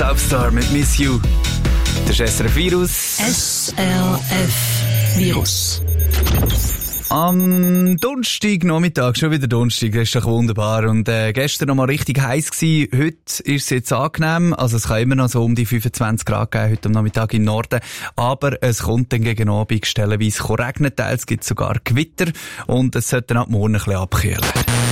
Southstar mit Miss You. Das ist SRF Virus. SRF Virus. Am Donnerstagnachmittag, schon wieder Donnerstag, das ist doch wunderbar. Und gestern noch mal richtig heiß gewesen. Heute ist es jetzt angenehm. Also es kann immer noch so um die 25 Grad geben, heute am Nachmittag im Norden. Aber es kommt dann gegen Abend stellenweise regnen, teils gibt es sogar Gewitter. Und es sollte dann ab morgen ein bisschen abkühlen.